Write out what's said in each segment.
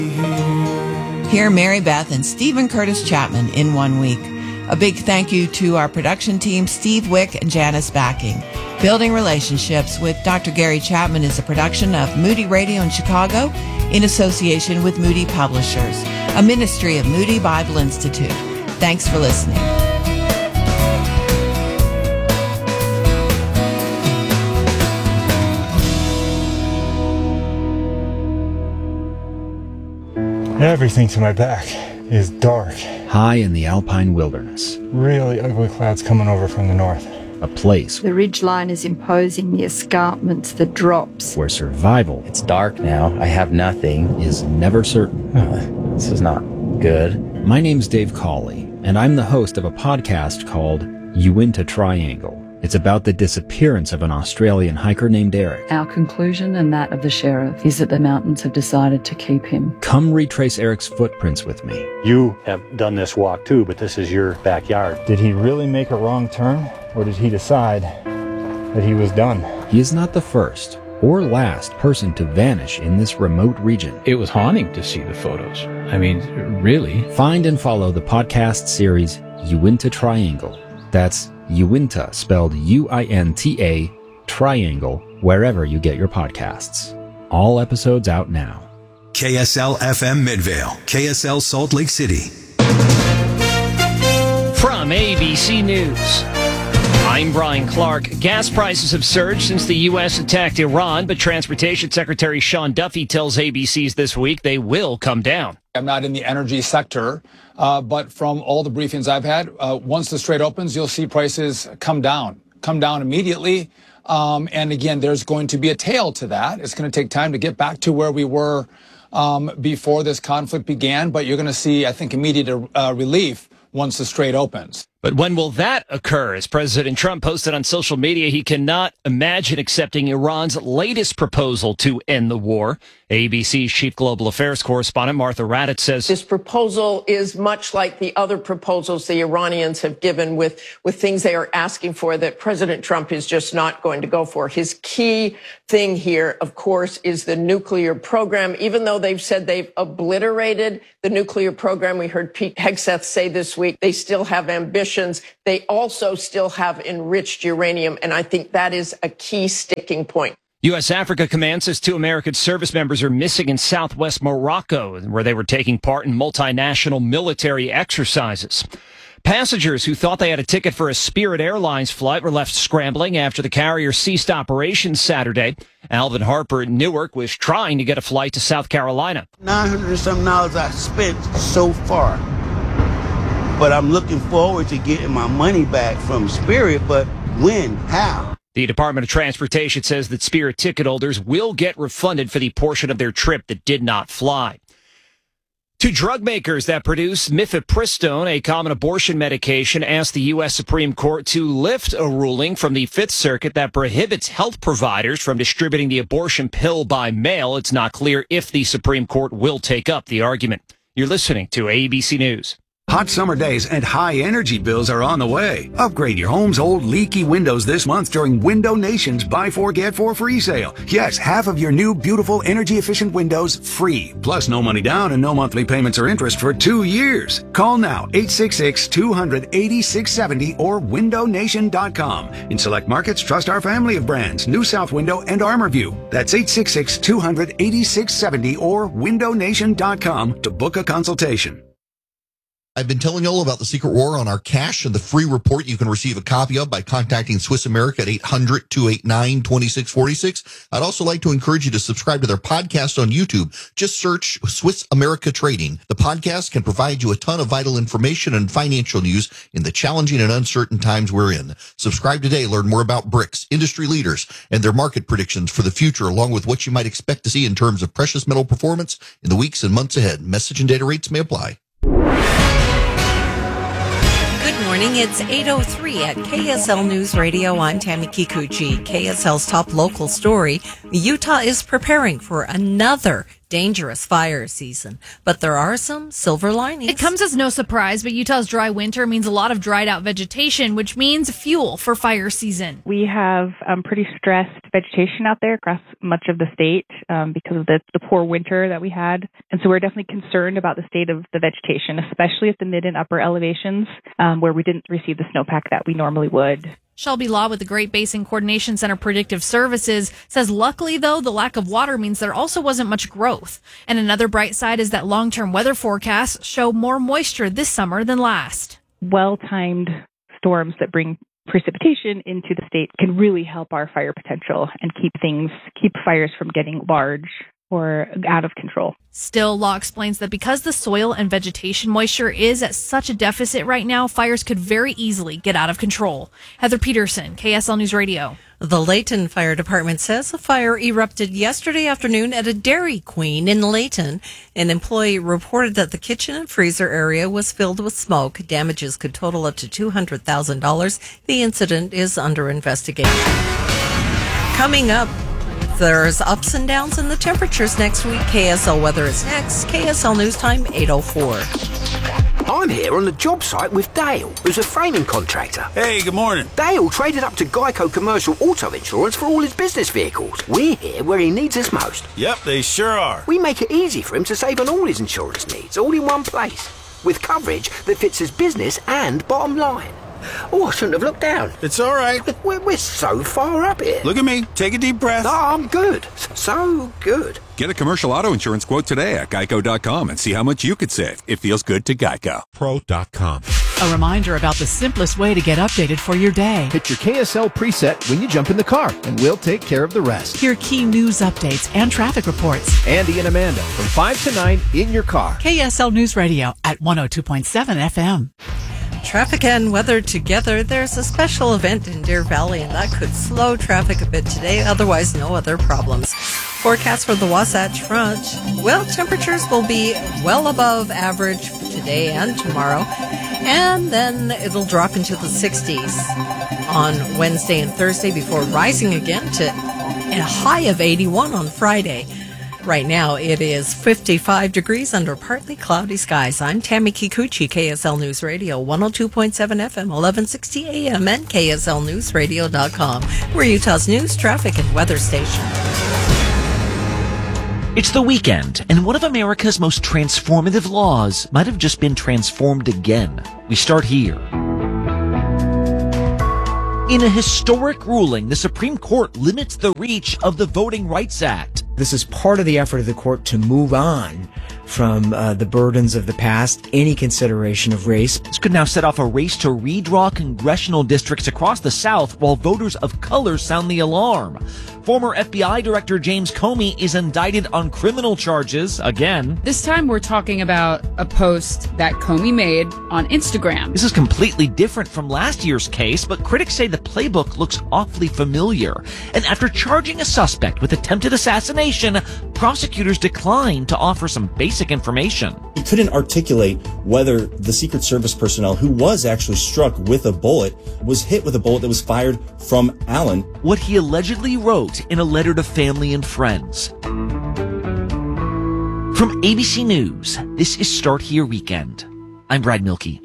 Hear Mary Beth and Stephen Curtis Chapman in 1 week. A big thank you to our production team, Steve Wick and Janice Backing. Building Relationships with Dr. Gary Chapman is a production of Moody Radio in Chicago in association with Moody Publishers, a ministry of Moody Bible Institute. Thanks for listening. Everything to my back is dark. High in the alpine wilderness. Really ugly clouds coming over from the north. A place. The ridgeline is imposing, the escarpments, the drops. Where survival. It's dark now. I have nothing. Is never certain. This is not good. My name's Dave Cawley, and I'm the host of a podcast called Uinta Triangle. It's about the disappearance of an Australian hiker named Eric. Our conclusion and that of the sheriff is that the mountains have decided to keep him. Come retrace Eric's footprints with me. You have done this walk too, but this is your backyard. Did he really make a wrong turn, or did he decide that he was done? He is not the first or last person to vanish in this remote region. It was haunting to see the photos. I mean, really. Find and follow the podcast series Uinta Triangle. That's Uinta, spelled U-I-N-T-A, Triangle, wherever you get your podcasts. All episodes out now. KSL FM Midvale, KSL Salt Lake City. From ABC News, I'm Brian Clark. Gas prices have surged since the U.S. attacked Iran, but Transportation Secretary Sean Duffy tells ABC's This Week they will come down. I'm not in the energy sector, but from all the briefings I've had, once the Strait opens, you'll see prices come down immediately. And again, there's going to be a tail to that. It's going to take time to get back to where we were before this conflict began, but you're going to see, I think, immediate relief once the Strait opens. But when will that occur? As President Trump posted on social media, he cannot imagine accepting Iran's latest proposal to end the war. ABC's chief global affairs correspondent Martha Raddatz says this proposal is much like the other proposals the Iranians have given with things they are asking for that President Trump is just not going to go for. His key thing here, of course, is the nuclear program. Even though they've said they've obliterated the nuclear program, we heard Pete Hegseth say this week, they still have ambitions. They also still have enriched uranium, and I think that is a key sticking point. U.S. Africa Command says 2 American service members are missing in southwest Morocco, where they were taking part in multinational military exercises. Passengers who thought they had a ticket for a Spirit Airlines flight were left scrambling after the carrier ceased operations Saturday. Alvin Harper at Newark was trying to get a flight to South Carolina. $900-something I spent so far. But I'm looking forward to getting my money back from Spirit, but when? How? The Department of Transportation says that Spirit ticket holders will get refunded for the portion of their trip that did not fly. 2 drug makers that produce mifepristone, a common abortion medication, asked the U.S. Supreme Court to lift a ruling from the Fifth Circuit that prohibits health providers from distributing the abortion pill by mail. It's not clear if the Supreme Court will take up the argument. You're listening to ABC News. Hot summer days and high energy bills are on the way. Upgrade your home's old leaky windows this month during Window Nation's Buy 4 Get 4 free sale. Yes, half of your new beautiful energy efficient windows free. Plus no money down and no monthly payments or interest for 2 years. Call now 866-200-8670 or windownation.com. In select markets, trust our family of brands, New South Window and ArmorView. That's 866-200-8670 or windownation.com to book a consultation. I've been telling you all about the Secret War on our cash and the free report you can receive a copy of by contacting Swiss America at 800-289-2646. I'd also like to encourage you to subscribe to their podcast on YouTube. Just search Swiss America Trading. The podcast can provide you a ton of vital information and financial news in the challenging and uncertain times we're in. Subscribe today. Learn more about BRICS, industry leaders, and their market predictions for the future, along with what you might expect to see in terms of precious metal performance in the weeks and months ahead. Message and data rates may apply. Good morning. It's 8:03 at KSL News Radio. I'm Tammy Kikuchi. KSL's top local story. Utah is preparing for another dangerous fire season, but there are some silver linings. It comes as no surprise, but Utah's dry winter means a lot of dried out vegetation, which means fuel for fire season. We have pretty stressed vegetation out there across much of the state because of the poor winter that we had. And so we're definitely concerned about the state of the vegetation, especially at the mid and upper elevations where we didn't receive the snowpack that we normally would. Shelby Law with the Great Basin Coordination Center Predictive Services says luckily, though, the lack of water means there also wasn't much growth. And another bright side is that long-term weather forecasts show more moisture this summer than last. Well-timed storms that bring precipitation into the state can really help our fire potential and keep fires from getting large or out of control. Still, Law explains that because the soil and vegetation moisture is at such a deficit right now, fires could very easily get out of control. Heather Peterson, KSL News Radio. The Layton Fire Department says a fire erupted yesterday afternoon at a Dairy Queen in Layton. An employee reported that the kitchen and freezer area was filled with smoke. Damages could total up to $200,000. The incident is under investigation. Coming up, there's ups and downs in the temperatures next week. KSL weather is next. KSL News Time, 8:04. I'm here on the job site with Dale, who's a framing contractor. Hey, good morning. Dale traded up to Geico Commercial Auto Insurance for all his business vehicles. We're here where he needs us most. Yep, they sure are. We make it easy for him to save on all his insurance needs, all in one place, with coverage that fits his business and bottom line. Oh, I shouldn't have looked down. It's all right. We're so far up here. Look at me. Take a deep breath. No, I'm good. So good. Get a commercial auto insurance quote today at geico.com and see how much you could save. It feels good to Geico. Pro.com. A reminder about the simplest way to get updated for your day. Hit your KSL preset when you jump in the car, and we'll take care of the rest. Hear key news updates and traffic reports. Andy and Amanda from 5 to 9 in your car. KSL News Radio at 102.7 FM. Traffic and weather together. There's a special event in Deer Valley, and that could slow traffic a bit today. Otherwise, no other problems. Forecast for the Wasatch Front. Well, temperatures will be well above average today and tomorrow. And then it'll drop into the 60s on Wednesday and Thursday before rising again to a high of 81 on Friday. Right now, it is 55 degrees under partly cloudy skies. I'm Tammy Kikuchi, KSL News Radio, 102.7 FM, 1160 AM, and KSLNewsRadio.com. We're Utah's news, traffic, and weather station. It's the weekend, and one of America's most transformative laws might have just been transformed again. We start here. In a historic ruling, the Supreme Court limits the reach of the Voting Rights Act. This is part of the effort of the court to move on from the burdens of the past, any consideration of race. This could now set off a race to redraw congressional districts across the South while voters of color sound the alarm. Former FBI Director James Comey is indicted on criminal charges again. This time we're talking about a post that Comey made on Instagram. This is completely different from last year's case, but critics say the playbook looks awfully familiar. And after charging a suspect with attempted assassination, prosecutors declined to offer some basic information. He couldn't articulate whether the Secret Service personnel who was actually struck with a bullet was hit with a bullet that was fired from Allen. What he allegedly wrote in a letter to family and friends. From ABC News, this is Start Here Weekend. I'm Brad Milkey.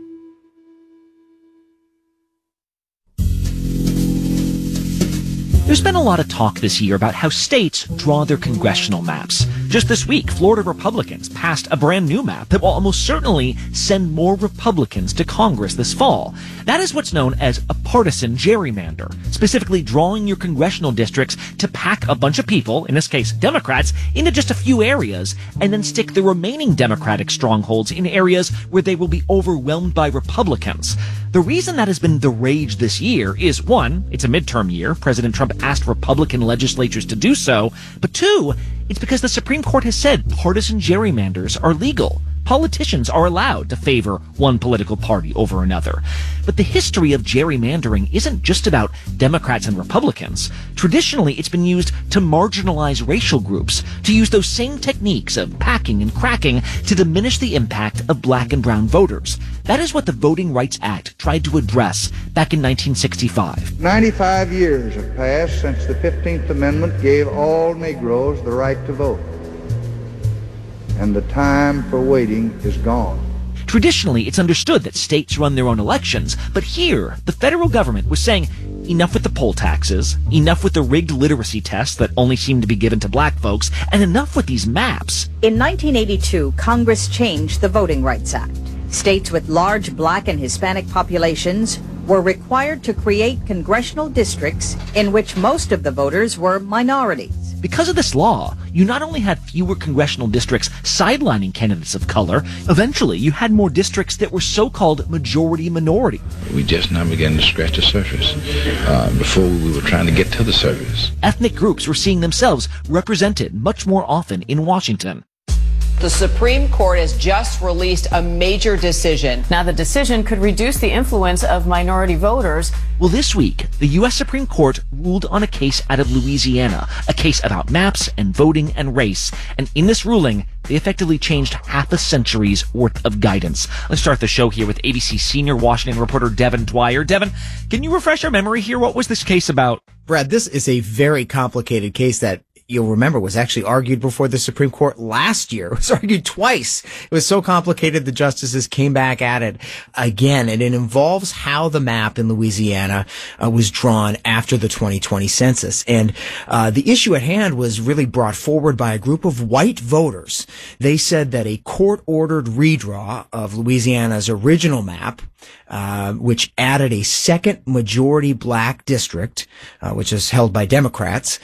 There's been a lot of talk this year about how states draw their congressional maps. Just this week, Florida Republicans passed a brand new map that will almost certainly send more Republicans to Congress this fall. That is what's known as a partisan gerrymander, specifically drawing your congressional districts to pack a bunch of people, in this case Democrats, into just a few areas, and then stick the remaining Democratic strongholds in areas where they will be overwhelmed by Republicans. The reason that has been the rage this year is, one, it's a midterm year. President Trump asked Republican legislatures to do so. But two, it's because the Supreme Court has said partisan gerrymanders are legal. Politicians are allowed to favor one political party over another. But the history of gerrymandering isn't just about Democrats and Republicans. Traditionally, it's been used to marginalize racial groups, to use those same techniques of packing and cracking to diminish the impact of black and brown voters. That is what the Voting Rights Act tried to address back in 1965. 95 years have passed since the 15th Amendment gave all Negroes the right to vote. and the time for waiting is gone. Traditionally, it's understood that states run their own elections, but here, the federal government was saying, enough with the poll taxes, enough with the rigged literacy tests that only seem to be given to black folks, and enough with these maps. In 1982, Congress changed the Voting Rights Act. States with large black and Hispanic populations were required to create congressional districts in which most of the voters were minorities. Because of this law, you not only had fewer congressional districts sidelining candidates of color, eventually you had more districts that were so-called majority-minority. We just now began to scratch the surface. Before we were trying to get to the surface. Ethnic groups were seeing themselves represented much more often in Washington. The Supreme Court has just released a major decision. Now, the decision could reduce the influence of minority voters. Well, this week, the U.S. Supreme Court ruled on a case out of Louisiana, a case about maps and voting and race. And in this ruling, they effectively changed half a century's worth of guidance. Let's start the show here with ABC senior Washington reporter Devin Dwyer. Devin, can you refresh our memory here? What was this case about? Brad, this is a very complicated case that you'll remember was actually argued before the Supreme Court last year. It was argued twice. It was so complicated the justices came back at it again, and it involves how the map in Louisiana was drawn after the 2020 census. And the issue at hand was really brought forward by a group of white voters. They said that a court-ordered redraw of Louisiana's original map, which added a second majority black district, which is held by Democrats,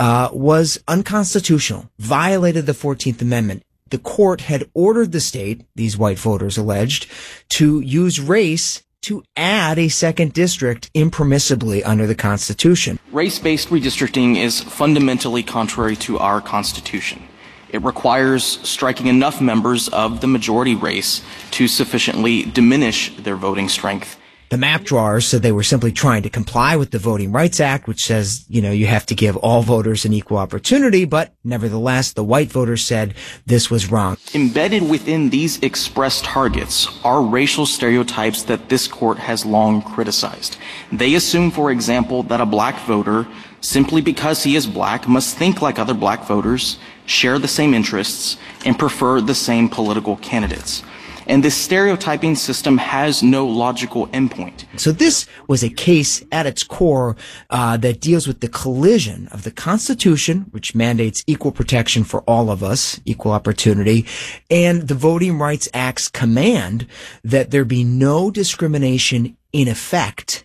was unconstitutional, violated the 14th Amendment. The court had ordered the state, these white voters alleged, to use race to add a second district impermissibly under the Constitution. Race-based redistricting is fundamentally contrary to our Constitution. It requires striking enough members of the majority race to sufficiently diminish their voting strength. The map drawers said they were simply trying to comply with the Voting Rights Act, which says, you have to give all voters an equal opportunity, but nevertheless, the white voters said this was wrong. Embedded within these express targets are racial stereotypes that this court has long criticized. They assume, for example, that a black voter, simply because he is black, must think like other black voters, share the same interests, and prefer the same political candidates. And this stereotyping system has no logical endpoint. So this was a case at its core that deals with the collision of the Constitution, which mandates equal protection for all of us, equal opportunity, and the Voting Rights Act's command that there be no discrimination in effect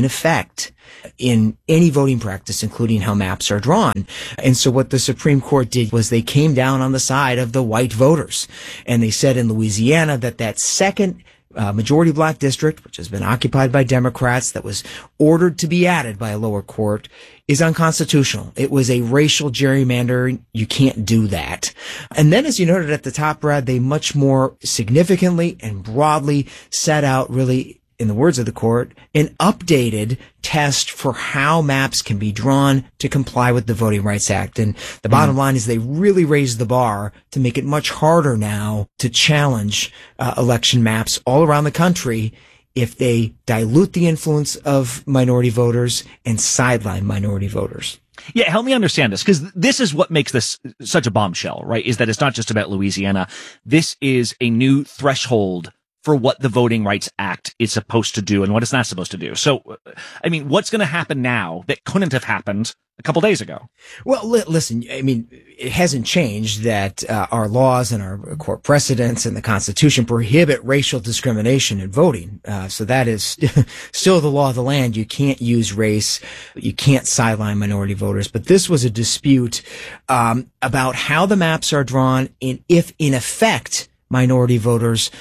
in any voting practice, including how maps are drawn. And so what the Supreme Court did was they came down on the side of the white voters. And they said in Louisiana that second majority black district, which has been occupied by Democrats, that was ordered to be added by a lower court, is unconstitutional. It was a racial gerrymandering. You can't do that. And then, as you noted at the top, Brad, they much more significantly and broadly set out, really, in the words of the court, an updated test for how maps can be drawn to comply with the Voting Rights Act. And the bottom line is they really raised the bar to make it much harder now to challenge election maps all around the country if they dilute the influence of minority voters and sideline minority voters. Yeah, help me understand this, because this is what makes this such a bombshell, right? Is that it's not just about Louisiana. This is a new threshold for what the Voting Rights Act is supposed to do and what it's not supposed to do. So, I mean, what's going to happen now that couldn't have happened a couple days ago? Well, listen, I mean, it hasn't changed that our laws and our court precedents and the Constitution prohibit racial discrimination in voting. So that is still the law of the land. You can't use race. You can't sideline minority voters. But this was a dispute about how the maps are drawn and if, in effect, minority voters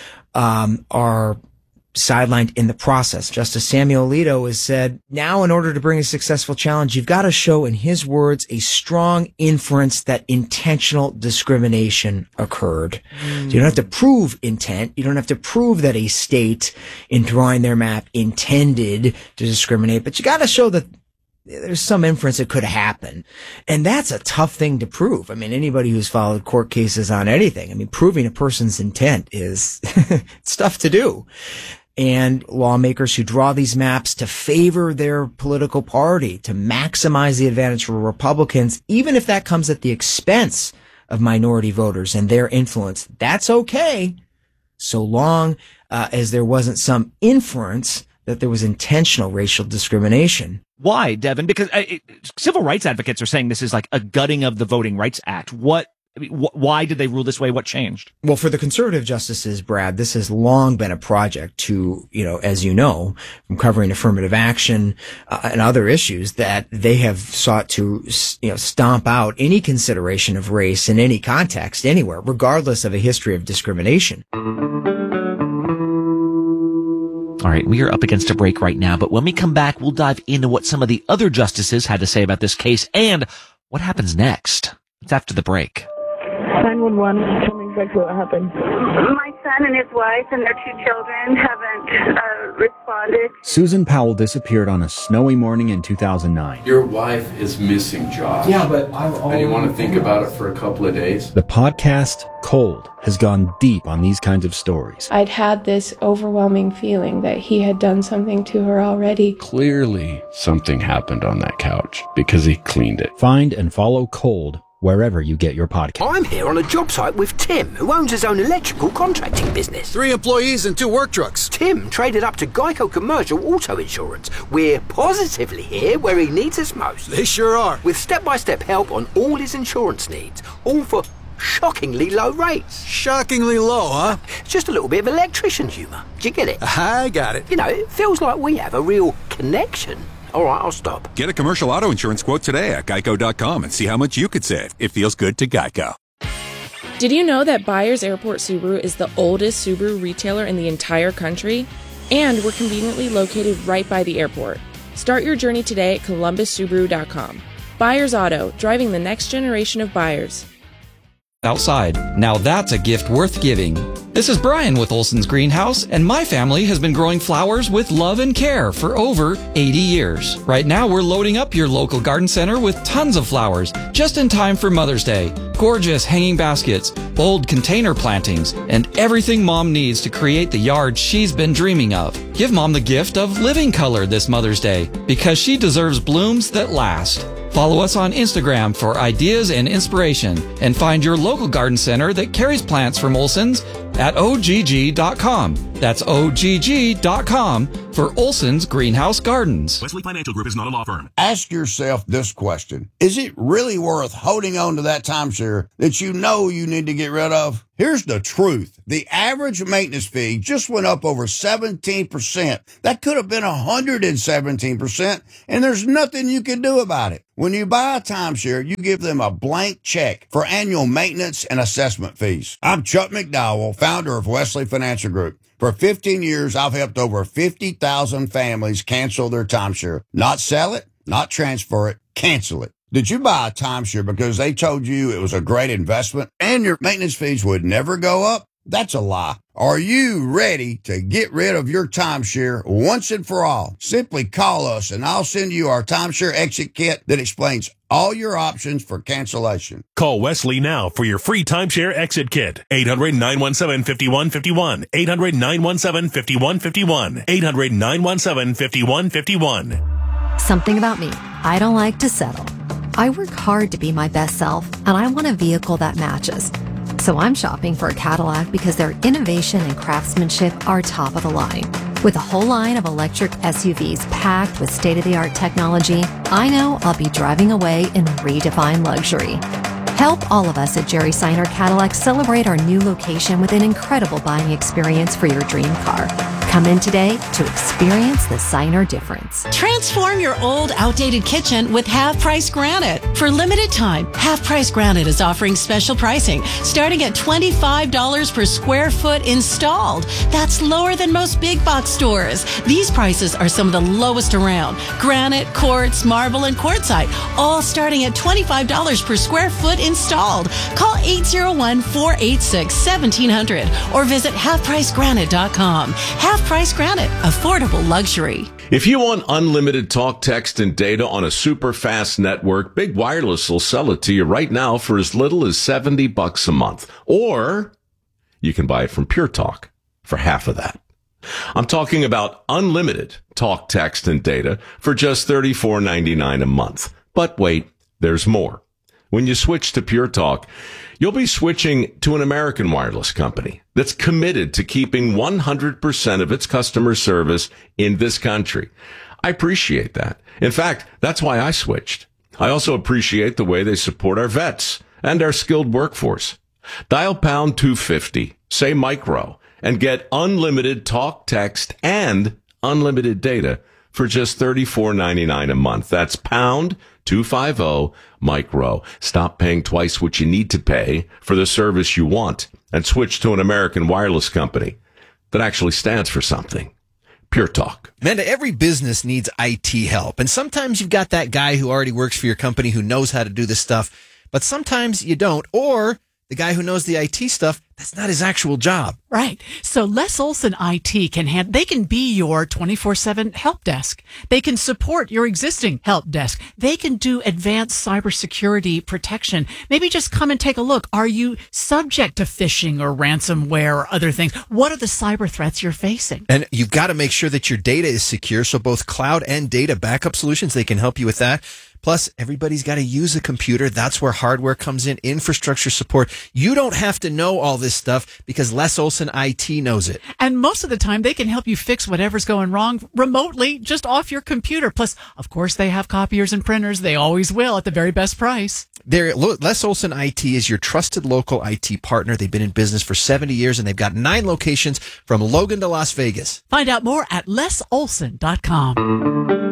are sidelined in the process. Justice Samuel Alito has said, now in order to bring a successful challenge, you've got to show, in his words, a strong inference that intentional discrimination occurred. So you don't have to prove intent. You don't have to prove that a state, in drawing their map, intended to discriminate, but you got to show that there's some inference it could happen. And that's a tough thing to prove. I mean, anybody who's followed court cases on anything, I mean, proving a person's intent is it's tough to do. And lawmakers who draw these maps to favor their political party, to maximize the advantage for Republicans, even if that comes at the expense of minority voters and their influence. That's okay, so long as there wasn't some inference that there was intentional racial discrimination. Why, Devin? Because civil rights advocates are saying this is like a gutting of the Voting Rights Act. Why did they rule this way? What changed? Well, for the conservative justices, Brad, this has long been a project to, as you know, from covering affirmative action and other issues, that they have sought to, stomp out any consideration of race in any context, anywhere, regardless of a history of discrimination. All right, we are up against a break right now, but when we come back, we'll dive into what some of the other justices had to say about this case and what happens next. It's after the break. 911, tell me exactly what happened. My son and his wife and their 2 children haven't responded. Susan Powell disappeared on a snowy morning in 2009. Your wife is missing, Josh. Yeah, but and you want to think about it for a couple of days? The podcast, Cold, has gone deep on these kinds of stories. I'd had this overwhelming feeling that he had done something to her already. Clearly, something happened on that couch because he cleaned it. Find and follow Cold wherever you get your podcast. I'm here on a job site with Tim, who owns his own electrical contracting business. 3 employees and 2 work trucks. Tim traded up to Geico Commercial Auto Insurance. We're positively here where he needs us most. They sure are. With step-by-step help on all his insurance needs, all for shockingly low rates. Shockingly low, huh? Just a little bit of electrician humour. Do you get it? I got it. It feels like we have a real connection. All right, I'll stop. Get a commercial auto insurance quote today at geico.com and see how much you could save. It feels good to Geico. Did you know that Byers Airport Subaru is the oldest Subaru retailer in the entire country? And we're conveniently located right by the airport. Start your journey today at columbussubaru.com. Byers Auto, driving the next generation of buyers. Outside. Now that's a gift worth giving. This is Brian with Olson's Greenhouse, and my family has been growing flowers with love and care for over 80 years. Right now we're loading up your local garden center with tons of flowers, just in time for Mother's Day. Gorgeous hanging baskets, bold container plantings, and everything Mom needs to create the yard she's been dreaming of. Give Mom the gift of living color this Mother's Day, because she deserves blooms that last. Follow us on Instagram for ideas and inspiration, and find your local garden center that carries plants from Olson's at OGG.com. That's OGG.com for Olson's Greenhouse Gardens. Wesley Financial Group is not a law firm. Ask yourself this question. Is it really worth holding on to that timeshare that you know you need to get rid of? Here's the truth. The average maintenance fee just went up over 17%. That could have been 117%, and there's nothing you can do about it. When you buy a timeshare, you give them a blank check for annual maintenance and assessment fees. I'm Chuck McDowell, founder of Wesley Financial Group. For 15 years, I've helped over 50,000 families cancel their timeshare. Not sell it, not transfer it, cancel it. Did you buy a timeshare because they told you it was a great investment and your maintenance fees would never go up? That's a lie. Are you ready to get rid of your timeshare once and for all? Simply call us and I'll send you our timeshare exit kit that explains all your options for cancellation. Call Wesley now for your free timeshare exit kit. 800-917-5151. 800-917-5151. 800-917-5151. Something about me. I don't like to settle. I work hard to be my best self, and I want a vehicle that matches. So I'm shopping for a Cadillac because their innovation and craftsmanship are top of the line. With a whole line of electric SUVs packed with state-of-the-art technology, I know I'll be driving away in redefined luxury. Help all of us at Jerry Seiner Cadillac celebrate our new location with an incredible buying experience for your dream car. Come in today to experience the Seiner difference. Transform your old, outdated kitchen with Half Price Granite. For limited time, Half Price Granite is offering special pricing, starting at $25 per square foot installed. That's lower than most big box stores. These prices are some of the lowest around. Granite, quartz, marble, and quartzite, all starting at $25 per square foot installed. Call 801-486-1700 or visit halfpricegranite.com. Half Price Granite, affordable luxury. If you want unlimited talk, text, and data on a super fast network, Big Wireless will sell it to you right now for as little as $70 a month. Or you can buy it from Pure Talk for half of that. I'm talking about unlimited talk, text, and data for just $34.99 a month. But wait, there's more. When you switch to Pure Talk, you'll be switching to an American wireless company that's committed to keeping 100% of its customer service in this country. I appreciate that. In fact, that's why I switched. I also appreciate the way they support our vets and our skilled workforce. Dial pound 250, say micro, and get unlimited talk, text, and unlimited data for just $34.99 a month. That's pound 250 micro. Stop paying twice what you need to pay for the service you want and switch to an American wireless company that actually stands for something. Pure Talk. Amanda, every business needs IT help. And sometimes you've got that guy who already works for your company who knows how to do this stuff, but sometimes you don't. Or the guy who knows the IT stuff, that's not his actual job. Right. So Les Olson IT they can be your 24/7 help desk. They can support your existing help desk. They can do advanced cybersecurity protection. Maybe just come and take a look. Are you subject to phishing or ransomware or other things? What are the cyber threats you're facing? And you've got to make sure that your data is secure. So both cloud and data backup solutions, they can help you with that. Plus, everybody's got to use a computer. That's where hardware comes in, infrastructure support. You don't have to know all this stuff because Les Olson IT knows it. And most of the time, they can help you fix whatever's going wrong remotely, just off your computer. Plus, of course, they have copiers and printers. They always will at the very best price. Les Olson IT is your trusted local IT partner. They've been in business for 70 years, and they've got 9 locations from Logan to Las Vegas. Find out more at lesolson.com.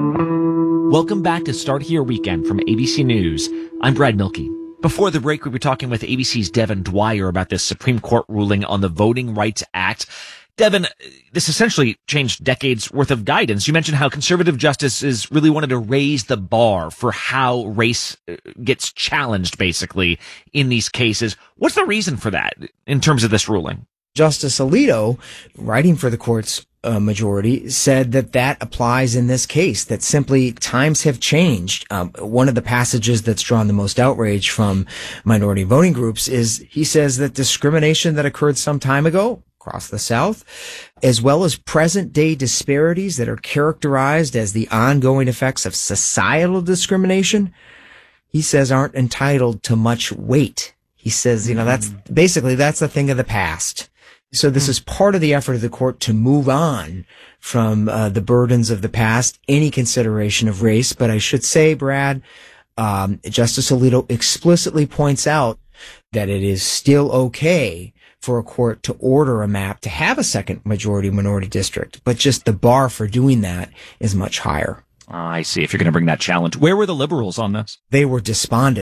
Welcome back to Start Here Weekend from ABC News. I'm Brad Milkey. Before the break, we were talking with ABC's Devin Dwyer about this Supreme Court ruling on the Voting Rights Act. Devin, this essentially changed decades worth of guidance. You mentioned how conservative justices really wanted to raise the bar for how race gets challenged, basically, in these cases. What's the reason for that in terms of this ruling? Justice Alito, writing for the court's majority, said that applies in this case, that simply times have changed. One of the passages that's drawn the most outrage from minority voting groups is he says that discrimination that occurred some time ago across the South, as well as present day disparities that are characterized as the ongoing effects of societal discrimination, he says aren't entitled to much weight. He says, that's the thing of the past. So this is part of the effort of the court to move on from the burdens of the past, any consideration of race. But I should say, Brad, Justice Alito explicitly points out that it is still okay for a court to order a map to have a second majority minority district, but just the bar for doing that is much higher. I see. If you're going to bring that challenge, where were the liberals on this? They were despondent.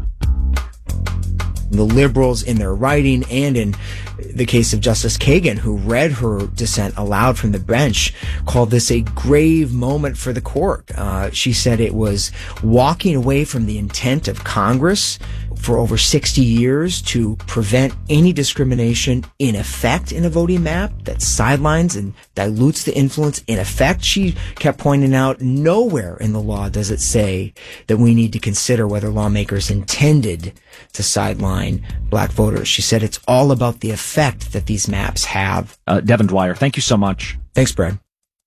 The liberals, in their writing and in the case of Justice Kagan, who read her dissent aloud from the bench, called this a grave moment for the court. She said it was walking away from the intent of Congress for over 60 years to prevent any discrimination in effect in a voting map that sidelines and dilutes the influence in effect. She kept pointing out nowhere in the law does it say that we need to consider whether lawmakers intended to sideline black voters. She said it's all about the effect that these maps have. Devin Dwyer, thank you so much. Thanks, Brad.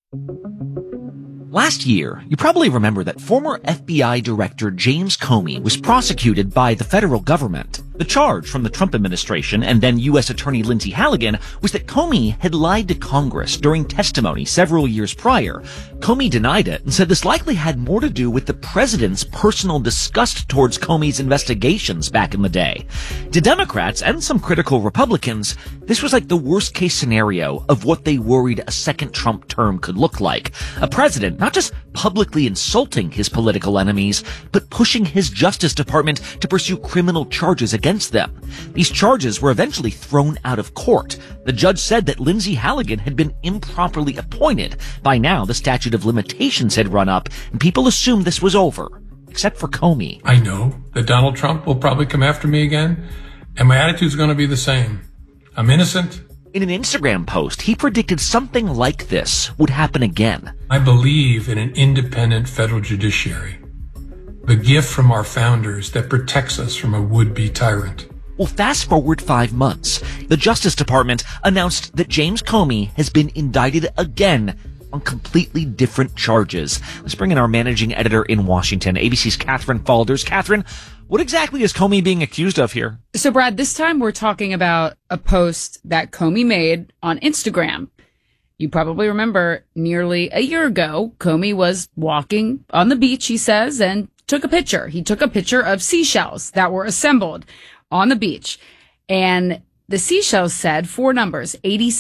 Last year, you probably remember that former FBI Director James Comey was prosecuted by the federal government. The charge from the Trump administration and then U.S. Attorney Lindsay Halligan was that Comey had lied to Congress during testimony several years prior. Comey denied it and said this likely had more to do with the president's personal disgust towards Comey's investigations back in the day. To Democrats and some critical Republicans, this was like the worst-case scenario of what they worried a second Trump term could look like. A president not just publicly insulting his political enemies, but pushing his Justice Department to pursue criminal charges against them. These charges were eventually thrown out of court. The judge said that Lindsay Halligan had been improperly appointed. By now, the statute of limitations had run up, and people assumed this was over, except for Comey. I know that Donald Trump will probably come after me again, and my attitude's going to be the same. I'm innocent. In an Instagram post, he predicted something like this would happen again. I believe in an independent federal judiciary, the gift from our founders that protects us from a would-be tyrant. Well, fast forward 5 months. The Justice Department announced that James Comey has been indicted again on completely different charges. Let's bring in our managing editor in Washington, ABC's Catherine Falders. Catherine, What exactly is Comey being accused of here? So, Brad, this time we're talking about a post that Comey made on Instagram. You probably remember nearly a year ago, Comey was walking on the beach, he says, and took a picture. He took a picture of seashells that were assembled on the beach. And the seashells said 4 numbers,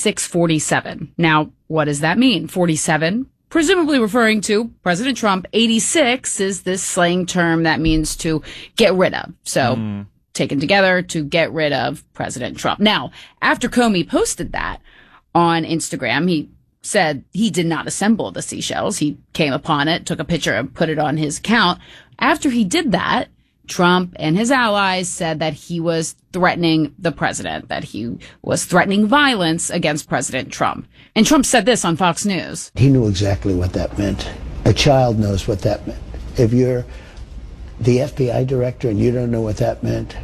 8647. Now, what does that mean? 47, presumably referring to President Trump. 86 is this slang term that means to get rid of. So, taken together to get rid of President Trump. Now, after Comey posted that on Instagram, he said he did not assemble the seashells. He came upon it, took a picture, and put it on his account. After he did that, Trump and his allies said that he was threatening the president, that he was threatening violence against President Trump. And Trump said this on Fox News. He knew exactly what that meant. A child knows what that meant. If you're the FBI director and you don't know what that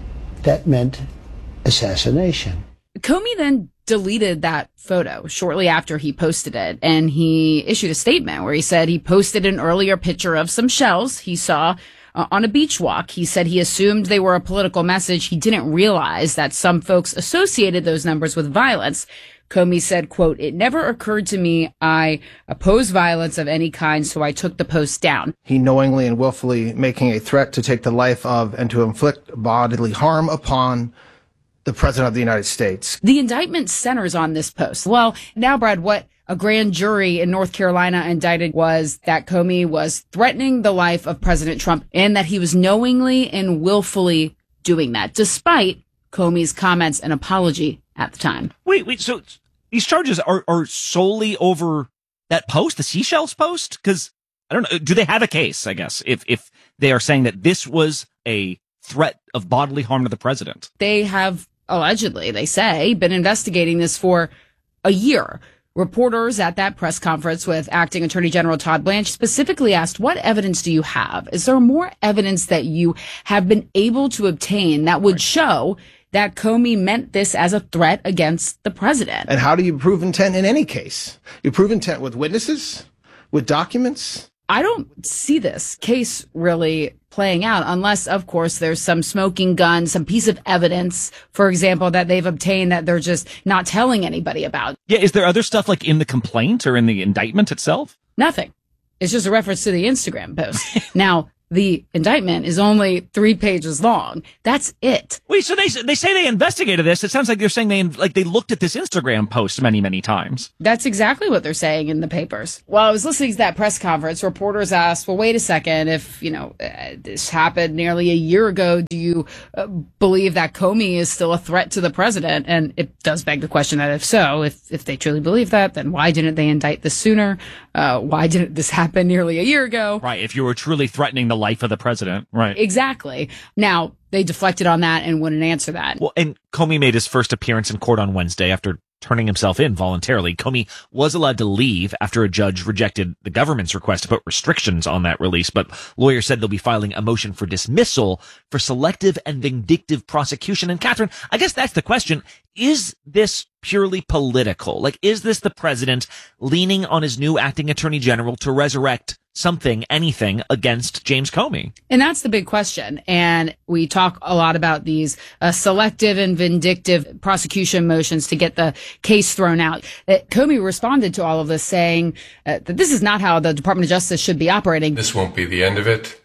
meant assassination. Comey then deleted that photo shortly after he posted it, and he issued a statement where he said he posted an earlier picture of some shells he saw on a beach walk. He said he assumed they were a political message. He didn't realize that some folks associated those numbers with violence. Comey said, quote, "It never occurred to me I oppose violence of any kind, so I took the post down." He knowingly and willfully making a threat to take the life of and to inflict bodily harm upon the President of the United States. The indictment centers on this post. Well, now, Brad, what a grand jury in North Carolina indicted was that Comey was threatening the life of President Trump and that he was knowingly and willfully doing that, despite Comey's comments and apology at the time. Wait, so these charges are solely over that post, the seashells post? Because, I don't know, do they have a case, I guess, if they are saying that this was a threat of bodily harm to the president? They have allegedly, they say, been investigating this for a year. Reporters at that press conference with Acting Attorney General Todd Blanche specifically asked, what evidence do you have? Is there more evidence that you have been able to obtain that would show that Comey meant this as a threat against the president? And how do you prove intent in any case? You prove intent with witnesses, with documents? I don't see this case really playing out unless, of course, there's some smoking gun, some piece of evidence, for example, that they've obtained that they're just not telling anybody about. Yeah, is there other stuff like in the complaint or in the indictment itself? Nothing. It's just a reference to the Instagram post. Now, the indictment is only 3 pages long. That's it. Wait, so they say they investigated this. It sounds like they're saying they looked at this Instagram post many, many times. That's exactly what they're saying in the papers. While I was listening to that press conference, reporters asked, well, wait a second, if, this happened nearly a year ago, do you believe that Comey is still a threat to the president? And it does beg the question that if so, if they truly believe that, then why didn't they indict this sooner? Why didn't this happen nearly a year ago? Right, if you were truly threatening the life of the president, right? Exactly. Now, they deflected on that and wouldn't answer that. Well, and Comey made his first appearance in court on Wednesday after turning himself in voluntarily. Comey was allowed to leave after a judge rejected the government's request to put restrictions on that release, but lawyers said they'll be filing a motion for dismissal for selective and vindictive prosecution. And Catherine, I guess that's the question. Is this purely political? Like, is this the president leaning on his new acting attorney general to resurrect something, anything against James Comey? And that's the big question. And we talk a lot about these selective and vindictive prosecution motions to get the case thrown out. Comey responded to all of this saying that this is not how the Department of Justice should be operating. This won't be the end of it,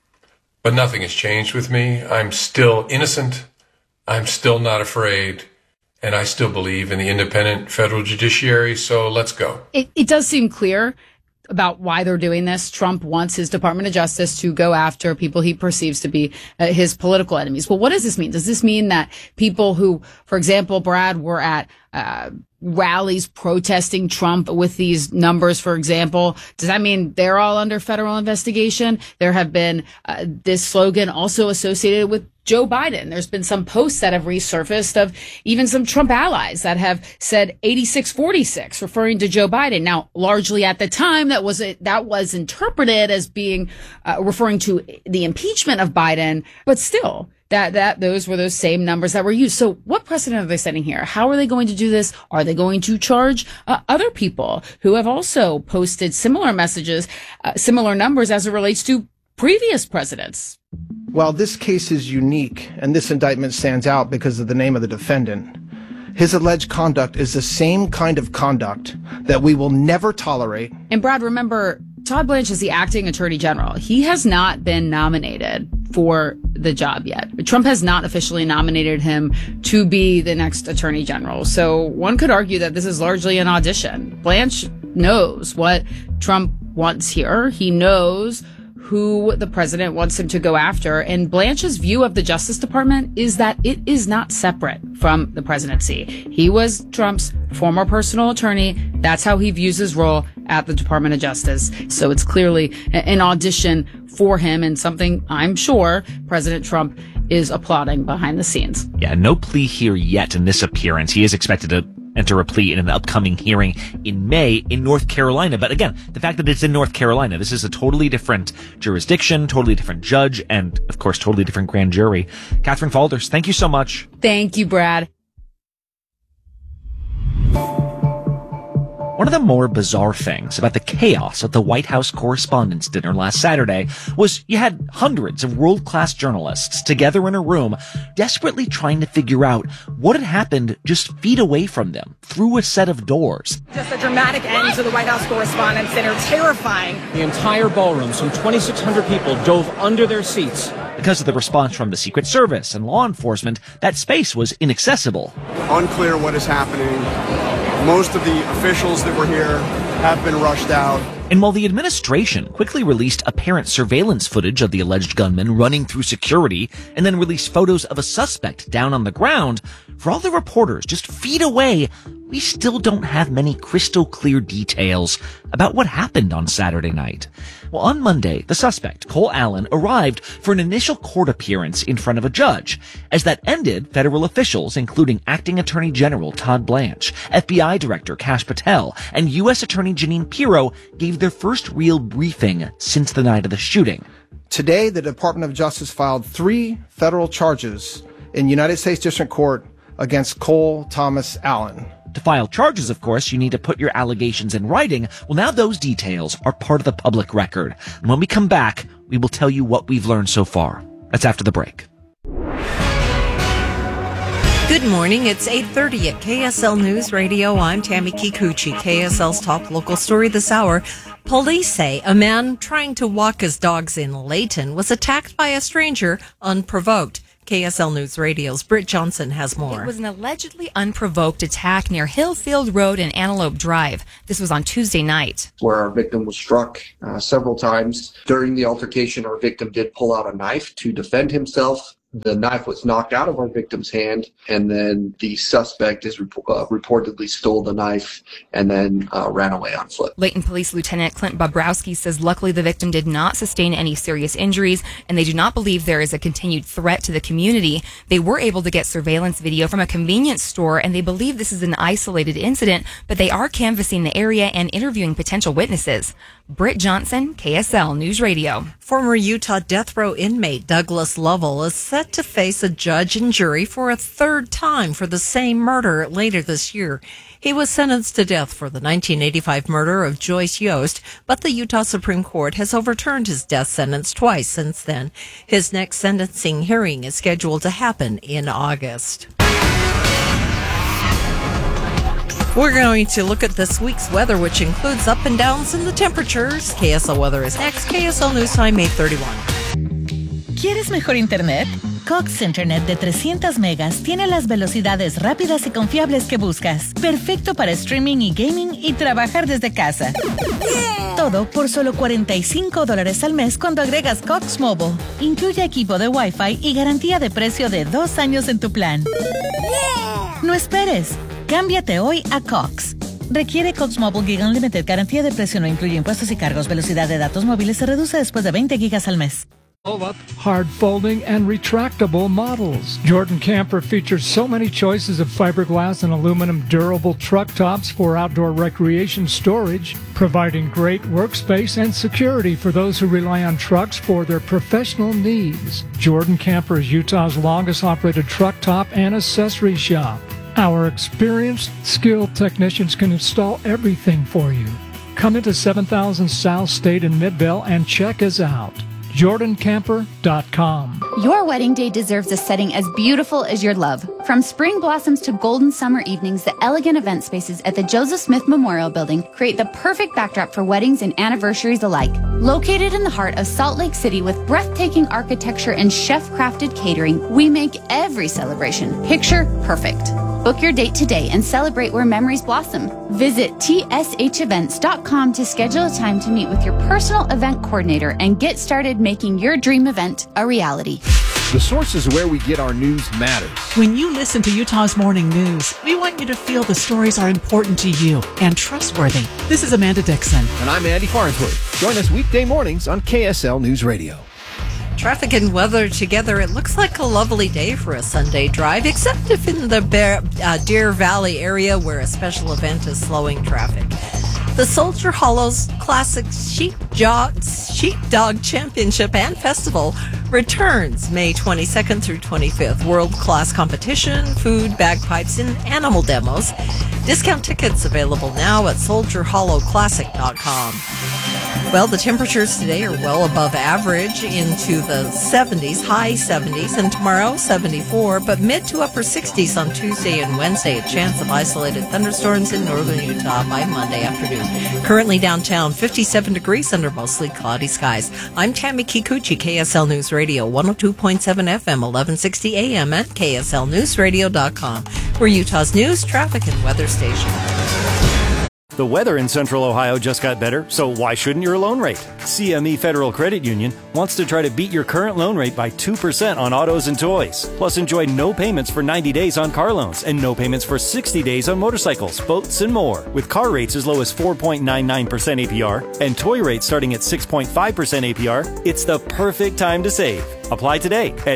but nothing has changed with me. I'm still innocent. I'm still not afraid. And I still believe in the independent federal judiciary. So let's go. It does seem clear about why they're doing this. Trump wants his Department of Justice to go after people he perceives to be his political enemies. Well, what does this mean? Does this mean that people who, for example, Brad, were at rallies protesting Trump with these numbers, for example, does that mean they're all under federal investigation? There have been this slogan also associated with Joe Biden. There's been some posts that have resurfaced of even some Trump allies that have said 8646, referring to Joe Biden. Now, largely at the time, that was interpreted as being referring to the impeachment of Biden, but still, that those were those same numbers that were used. So what precedent are they setting here? How are they going to do this? Are they going to charge other people who have also posted similar messages, similar numbers as it relates to previous presidents? While this case is unique and this indictment stands out because of the name of the defendant, his alleged conduct is the same kind of conduct that we will never tolerate. And Brad, remember, Todd Blanche is the acting attorney general. He has not been nominated for the job yet. Trump has not officially nominated him to be the next attorney general. So one could argue that this is largely an audition. Blanche knows what Trump wants here. He knows who the president wants him to go after. And Blanche's view of the Justice Department is that it is not separate from the presidency. He was Trump's former personal attorney. That's how he views his role at the Department of Justice. So it's clearly an audition for him and something I'm sure President Trump is applauding behind the scenes. Yeah, no plea here yet in this appearance. He is expected to enter a plea in an upcoming hearing in May in North Carolina. But again, the fact that it's in North Carolina, this is a totally different jurisdiction, totally different judge, and of course, totally different grand jury. Catherine Falders, thank you so much. Thank you, Brad. One of the more bizarre things about the chaos at the White House Correspondents' Dinner last Saturday was you had hundreds of world-class journalists together in a room desperately trying to figure out what had happened just feet away from them through a set of doors. Just a dramatic end to the White House Correspondents' Dinner, terrifying. The entire ballroom, some 2,600 people, dove under their seats. Because of the response from the Secret Service and law enforcement, that space was inaccessible. Unclear what is happening. Most of the officials that were here have been rushed out. And while the administration quickly released apparent surveillance footage of the alleged gunman running through security and then released photos of a suspect down on the ground, for all the reporters just feet away, we still don't have many crystal clear details about what happened on Saturday night. Well, on Monday, the suspect, Cole Allen, arrived for an initial court appearance in front of a judge. As that ended, federal officials, including Acting Attorney General Todd Blanche, FBI Director Kash Patel, and U.S. Attorney Jeanine Pirro gave their first real briefing since the night of the shooting. Today, the Department of Justice filed 3 federal charges in United States District Court against Cole Thomas Allen. To file charges, of course, you need to put your allegations in writing. Well, now those details are part of the public record. And when we come back, we will tell you what we've learned so far. That's after the break. Good morning. It's 8:30 at KSL News Radio. I'm Tammy Kikuchi. KSL's top local story this hour. Police say a man trying to walk his dogs in Layton was attacked by a stranger unprovoked. KSL News Radio's Britt Johnson has more. It was an allegedly unprovoked attack near Hillfield Road and Antelope Drive. This was on Tuesday night. Where our victim was struck several times. During the altercation, our victim did pull out a knife to defend himself. The knife was knocked out of our victim's hand, and then the suspect is reportedly stole the knife and then ran away on foot. Layton Police Lieutenant Clint Bobrowski says luckily the victim did not sustain any serious injuries, and they do not believe there is a continued threat to the community. They were able to get surveillance video from a convenience store, and they believe this is an isolated incident, but they are canvassing the area and interviewing potential witnesses. Britt Johnson, KSL News Radio. Former Utah death row inmate Douglas Lovell is set to face a judge and jury for a third time for the same murder later this year. He was sentenced to death for the 1985 murder of Joyce Yost, but the Utah Supreme Court has overturned his death sentence twice since then. His next sentencing hearing is scheduled to happen in August. We're going to look at this week's weather, which includes up and downs in the temperatures. KSL weather is next. KSL News Time, 8:31. ¿Quieres mejor internet? Cox Internet de 300 megas tiene las velocidades rápidas y confiables que buscas. Perfecto para streaming y gaming y trabajar desde casa. Yeah. Todo por solo $45 al mes cuando agregas Cox Mobile. Incluye equipo de Wi-Fi y garantía de precio de 2 años en tu plan. Yeah. No esperes. Cámbiate hoy a Cox. Requiere Cox Mobile Gig Unlimited. Garantía de precio no incluye impuestos y cargos. Velocidad de datos móviles se reduce después de 20 gigas al mes. Hard folding and retractable models. Jordan Camper features so many choices of fiberglass and aluminum durable truck tops for outdoor recreation storage, providing great workspace and security for those who rely on trucks for their professional needs. Jordan Camper is Utah's longest operated truck top and accessory shop. Our experienced, skilled technicians can install everything for you. Come into 7000 South State in Midvale and check us out. JordanCamper.com. Your wedding day deserves a setting as beautiful as your love. From spring blossoms to golden summer evenings, the elegant event spaces at the Joseph Smith Memorial Building create the perfect backdrop for weddings and anniversaries alike. Located in the heart of Salt Lake City with breathtaking architecture and chef-crafted catering, we make every celebration picture perfect. Book your date today and celebrate where memories blossom. Visit tshevents.com to schedule a time to meet with your personal event coordinator and get started making your dream event a reality. The source is where we get our news matters. When you listen to Utah's Morning News, we want you to feel the stories are important to you and trustworthy. This is Amanda Dixon. And I'm Andy Farnsworth. Join us weekday mornings on KSL News Radio. Traffic and weather together. It looks like a lovely day for a Sunday drive, except if in the Deer Valley area where a special event is slowing traffic. The Soldier Hollow's Classic Sheepdog Championship and Festival returns May 22nd through 25th. World-class competition, food, bagpipes, and animal demos. Discount tickets available now at soldierhollowclassic.com. Well, the temperatures today are well above average into the 70s, high 70s, and tomorrow 74, but mid to upper 60s on Tuesday and Wednesday. A chance of isolated thunderstorms in northern Utah by Monday afternoon. Currently downtown, 57 degrees under mostly cloudy skies. I'm Tammy Kikuchi, KSL News Radio, 102.7 FM, 1160 AM at KSLNewsRadio.com. We're Utah's news, traffic, and weather station. The weather in Central Ohio just got better, so why shouldn't your loan rate? CME Federal Credit Union wants to try to beat your current loan rate by 2% on autos and toys. Plus, enjoy no payments for 90 days on car loans and no payments for 60 days on motorcycles, boats, and more. With car rates as low as 4.99% APR and toy rates starting at 6.5% APR, it's the perfect time to save. Apply today at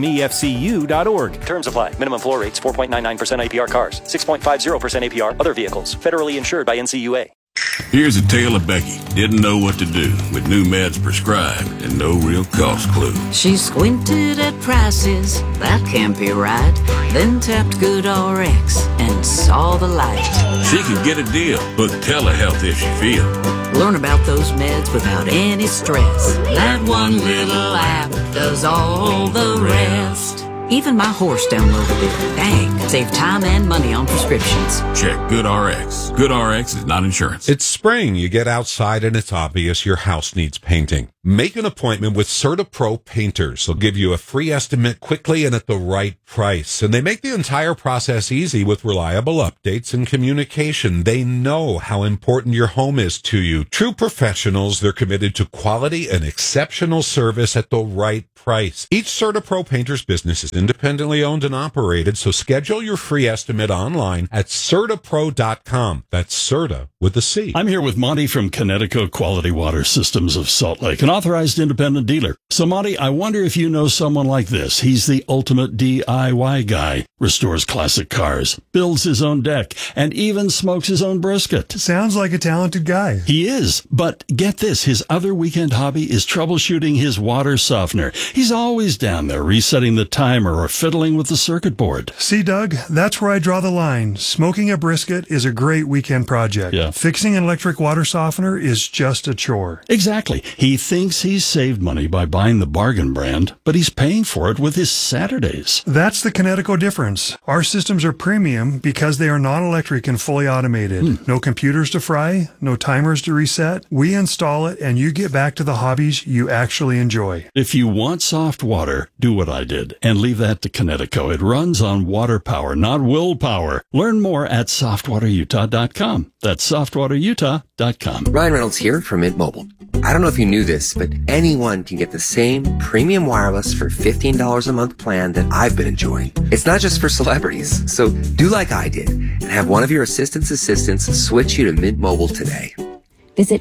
cmefcu.org. Terms apply. Minimum floor rates 4.99% APR cars, 6.50% APR other vehicles. Federally insured by NCUA. Here's a tale of Becky. Didn't know what to do with new meds prescribed and no real cost clue. She squinted at prices, that can't be right. Then tapped GoodRx and saw the light. She could get a deal, book telehealth if she feels. Learn about those meds without any stress. That one little app does all the rest. Even my horse downloaded it. Dang, save time and money on prescriptions. Check GoodRx. GoodRx is not insurance. It's spring. You get outside and it's obvious your house needs painting. Make an appointment with CertaPro Painters. They'll give you a free estimate quickly and at the right price. And they make the entire process easy with reliable updates and communication. They know how important your home is to you. True professionals, they're committed to quality and exceptional service at the right price. Each CertaPro Painters business is independently owned and operated, so schedule your free estimate online at CertaPro.com. That's Certa with a C. I'm here with Monty from Connecticut Quality Water Systems of Salt Lake, an authorized independent dealer. So, Monty, I wonder if you know someone like this. He's the ultimate DIY guy. Restores classic cars, builds his own deck, and even smokes his own brisket. Sounds like a talented guy. He is, but get this, his other weekend hobby is troubleshooting his water softener. He's always down there resetting the timer or fiddling with the circuit board. See, Doug, that's where I draw the line. Smoking a brisket is a great weekend project. Yeah. Fixing an electric water softener is just a chore. Exactly. He thinks he's saved money by buying the bargain brand, but he's paying for it with his Saturdays. That's the Connecticut difference. Our systems are premium because they are non-electric and fully automated. No computers to fry, no timers to reset. We install it and you get back to the hobbies you actually enjoy. If you want soft water, do what I did and leave that to Connecticut. It runs on water power, not willpower. Learn more at softwaterutah.com. That's softwaterutah.com. Ryan Reynolds here from Mint Mobile. I don't know if you knew this, but anyone can get the same premium wireless for $15 a month plan that I've been enjoying. It's not just for celebrities, so do like I did and have one of your assistants switch you to Mint Mobile today. Visit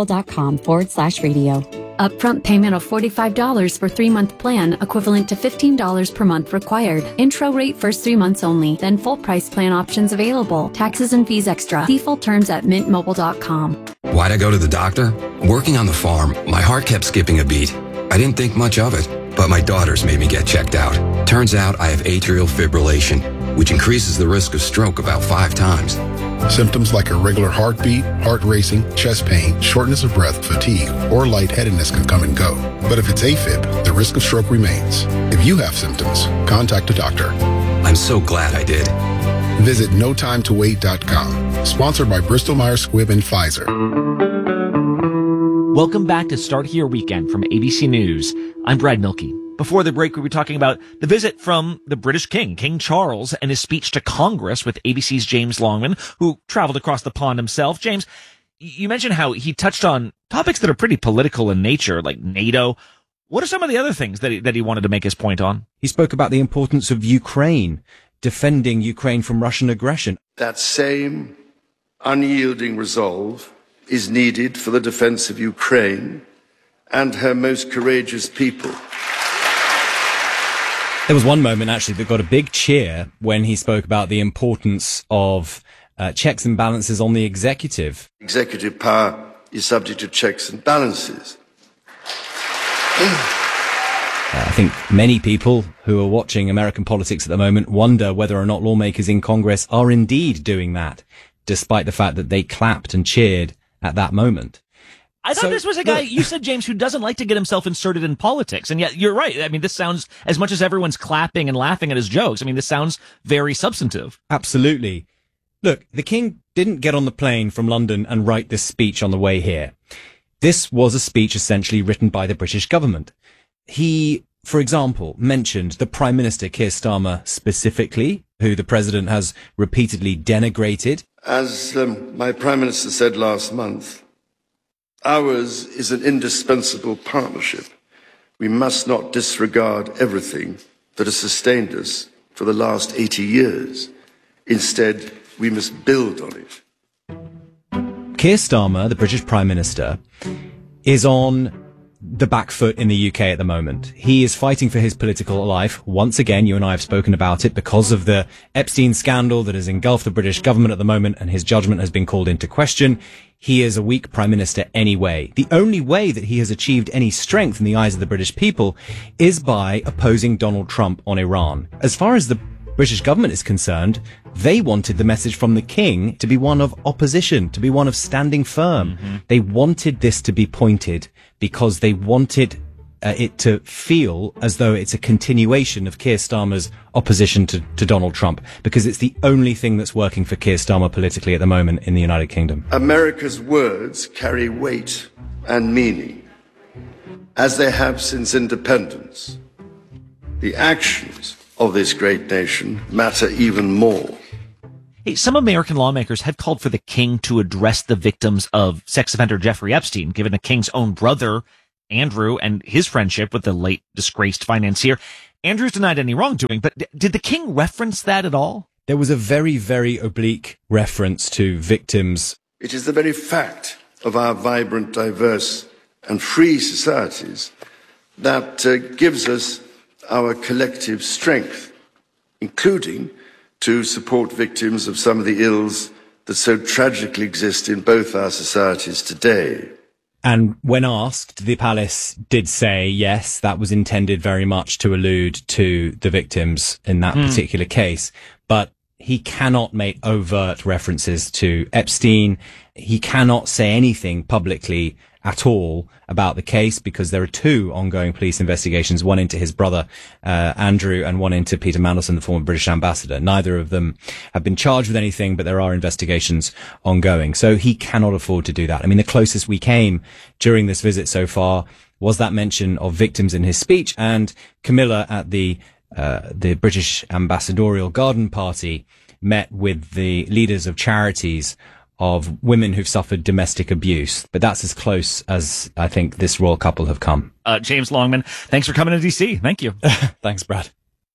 mintmobile.com/radio. Upfront payment of $45 for 3-month plan, equivalent to $15 per month required. Intro rate first 3 months only, then full price plan options available. Taxes and fees extra. See full terms at mintmobile.com. Why'd I go to the doctor? Working on the farm, my heart kept skipping a beat. I didn't think much of it, but my daughters made me get checked out. Turns out I have atrial fibrillation, which increases the risk of stroke about 5 times. Symptoms like irregular heartbeat, heart racing, chest pain, shortness of breath, fatigue, or lightheadedness can come and go. But if it's AFib, the risk of stroke remains. If you have symptoms, contact a doctor. I'm so glad I did. Visit notimetowait.com. Sponsored by Bristol Myers Squibb and Pfizer. Welcome back to Start Here Weekend from ABC News. I'm Brad Milkey. Before the break, we were talking about the visit from the British King, King Charles, and his speech to Congress with ABC's James Longman, who traveled across the pond himself. James, you mentioned how he touched on topics that are pretty political in nature, like NATO. What are some of the other things that he wanted to make his point on? He spoke about the importance of Ukraine, defending Ukraine from Russian aggression. That same unyielding resolve is needed for the defense of Ukraine and her most courageous people. There was one moment, actually, that got a big cheer when he spoke about the importance of checks and balances on the executive. Executive power is subject to checks and balances. I think many people who are watching American politics at the moment wonder whether or not lawmakers in Congress are indeed doing that, despite the fact that they clapped and cheered at that moment. I thought this was a guy, you said, James, who doesn't like to get himself inserted in politics. And yet you're right. I mean, this sounds, as much as everyone's clapping and laughing at his jokes, I mean, this sounds very substantive. Absolutely. Look, the king didn't get on the plane from London and write this speech on the way here. This was a speech essentially written by the British government. He, for example, mentioned the Prime Minister, Keir Starmer, specifically, who the president has repeatedly denigrated. As my Prime Minister said last month, ours is an indispensable partnership. We must not disregard everything that has sustained us for the last 80 years. Instead, we must build on it. Keir Starmer, the British Prime Minister, is on the back foot in the UK at the moment. He is fighting for his political life. Once again, you and I have spoken about it because of the Epstein scandal that has engulfed the British government at the moment, and his judgment has been called into question. He is a weak prime minister anyway. The only way that he has achieved any strength in the eyes of the British people is by opposing Donald Trump on Iran. As far as the British government is concerned, they wanted the message from the king to be one of opposition, to be one of standing firm. Mm-hmm. They wanted this to be pointed because they wanted it to feel as though it's a continuation of Keir Starmer's opposition to Donald Trump, because it's the only thing that's working for Keir Starmer politically at the moment in the United Kingdom. America's words carry weight and meaning, as they have since independence. The actions of this great nation matter even more. Hey, some American lawmakers have called for the king to address the victims of sex offender Jeffrey Epstein, given the king's own brother, Andrew, and his friendship with the late disgraced financier. Andrew's denied any wrongdoing, but did the king reference that at all? There was a very, very oblique reference to victims. It is the very fact of our vibrant, diverse, and free societies that gives us our collective strength, including to support victims of some of the ills that so tragically exist in both our societies today. And when asked, the palace did say, yes, that was intended very much to allude to the victims in that particular case. But he cannot make overt references to Epstein. He cannot say anything publicly at all about the case because there are two ongoing police investigations, one into his brother, Andrew, and one into Peter Mandelson, the former British ambassador. Neither of them have been charged with anything, but there are investigations ongoing. So he cannot afford to do that. I mean, the closest we came during this visit so far was that mention of victims in his speech, and Camilla at the British ambassadorial garden party met with the leaders of charities of women who've suffered domestic abuse. But that's as close as I think this royal couple have come. James Longman, thanks for coming to DC. Thank you. Thanks, Brad.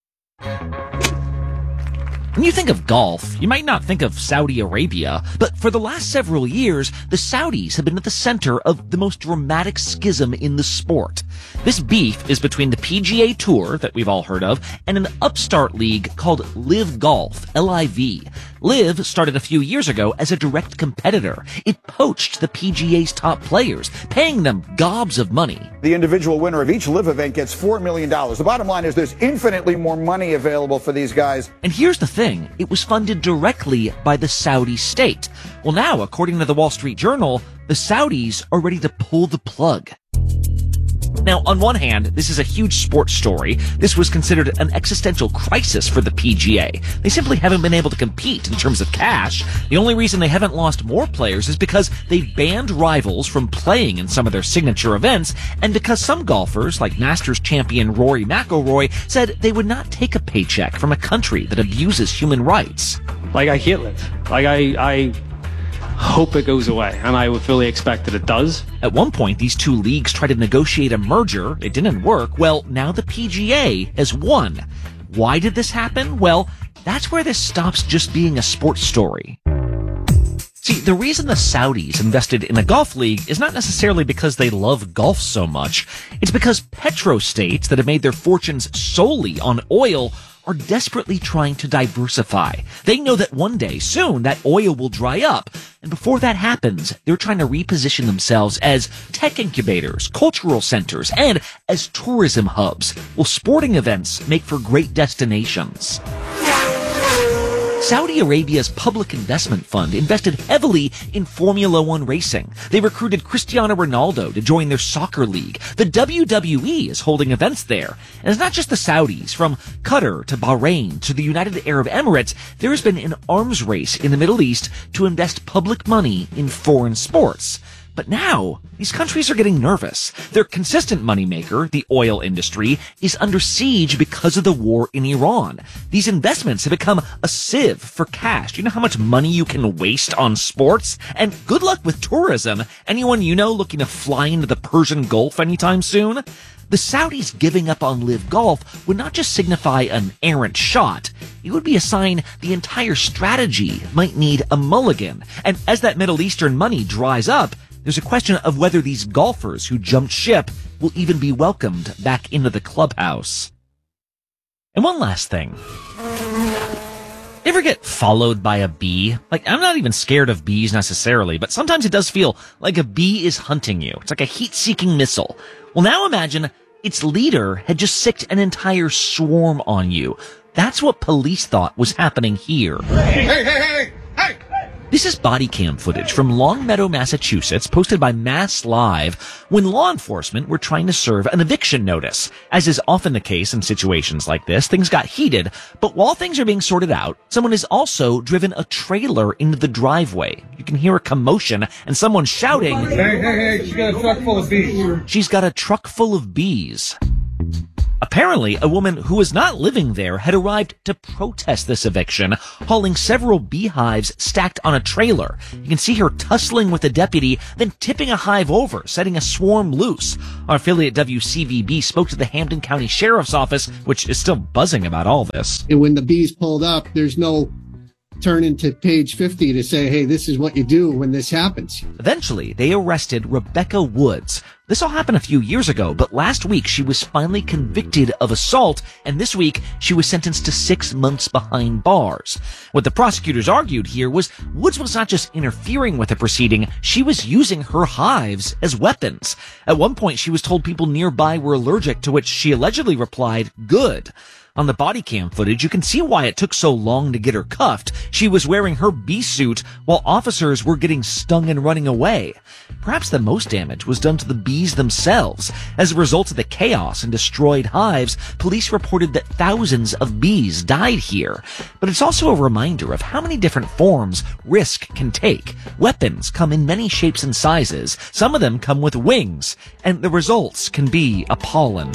When you think of golf, you might not think of Saudi Arabia, but for the last several years, the Saudis have been at the center of the most dramatic schism in the sport. This beef is between the PGA Tour, that we've all heard of, and an upstart league called LIV Golf, L-I-V. LIV started a few years ago as a direct competitor. It poached the PGA's top players, paying them gobs of money. The individual winner of each LIV event gets $4 million. The bottom line is there's infinitely more money available for these guys. And here's the thing. It was funded directly by the Saudi state. Well, now, according to the Wall Street Journal, the Saudis are ready to pull the plug. Now, on one hand, this is a huge sports story. This was considered an existential crisis for the PGA. They simply haven't been able to compete in terms of cash. The only reason they haven't lost more players is because they've banned rivals from playing in some of their signature events, and because some golfers, like Masters champion Rory McIlroy, said they would not take a paycheck from a country that abuses human rights. I hate live. I hope it goes away, and I would fully expect that it does. At one point, these two leagues tried to negotiate a merger. It didn't work. Well, now the PGA has won. Why did this happen? Well, that's where this stops just being a sports story. See, the reason the Saudis invested in a golf league is not necessarily because they love golf so much. It's because petrostates that have made their fortunes solely on oil are desperately trying to diversify. They know that one day, soon, that oil will dry up. And before that happens, they're trying to reposition themselves as tech incubators, cultural centers, and as tourism hubs. Well, sporting events make for great destinations. Saudi Arabia's public investment fund invested heavily in Formula One racing. They recruited Cristiano Ronaldo to join their soccer league. The WWE is holding events there. And it's not just the Saudis. From Qatar to Bahrain to the United Arab Emirates, there has been an arms race in the Middle East to invest public money in foreign sports. But now, these countries are getting nervous. Their consistent moneymaker, the oil industry, is under siege because of the war in Iran. These investments have become a sieve for cash. Do you know how much money you can waste on sports? And good luck with tourism. Anyone you know looking to fly into the Persian Gulf anytime soon? The Saudis giving up on Live Golf would not just signify an errant shot. It would be a sign the entire strategy might need a mulligan. And as that Middle Eastern money dries up, there's a question of whether these golfers who jumped ship will even be welcomed back into the clubhouse. And one last thing. Ever get followed by a bee? I'm not even scared of bees necessarily, but sometimes it does feel like a bee is hunting you. It's like a heat-seeking missile. Well, now imagine its leader had just sicked an entire swarm on you. That's what police thought was happening here. Hey! This is body cam footage from Longmeadow, Massachusetts, posted by Mass Live when law enforcement were trying to serve an eviction notice. As is often the case in situations like this, things got heated, but while things are being sorted out, someone has also driven a trailer into the driveway. You can hear a commotion and someone shouting, Hey, she's got a truck full of bees. She's got a truck full of bees. Apparently, a woman who was not living there had arrived to protest this eviction, hauling several beehives stacked on a trailer. You can see her tussling with a deputy, then tipping a hive over, setting a swarm loose. Our affiliate WCVB spoke to the Hampden County Sheriff's Office, which is still buzzing about all this. And when the bees pulled up, there's no turn into page 50 to say, hey, this is what you do when this happens. Eventually, they arrested Rebecca Woods. This all happened a few years ago, but last week she was finally convicted of assault, and this week she was sentenced to 6 months behind bars. What the prosecutors argued here was Woods was not just interfering with the proceeding, she was using her hives as weapons. At one point, she was told people nearby were allergic, to which she allegedly replied, good. On the body cam footage, you can see why it took so long to get her cuffed. She was wearing her bee suit while officers were getting stung and running away. Perhaps the most damage was done to the bees themselves. As a result of the chaos and destroyed hives, police reported that thousands of bees died here. But it's also a reminder of how many different forms risk can take. Weapons come in many shapes and sizes. Some of them come with wings, and the results can be appalling.